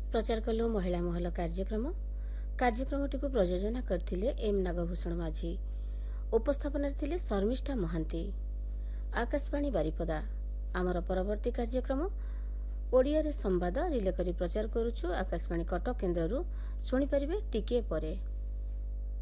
प्रचार कलु महिला महल कार्यक्रमटी प्रयोजना करथिले एम नागभूषण माझी। उपस्थापन थिले शर्मिष्ठा महांती। आकाशवाणी बारिपदा। आमर परवर्ती कार्यक्रम ओडिया रे संवाद रिले करी प्रचार करूछु आकाशवाणी कटक केन्द्ररू। शुणी परिबे टिके परे।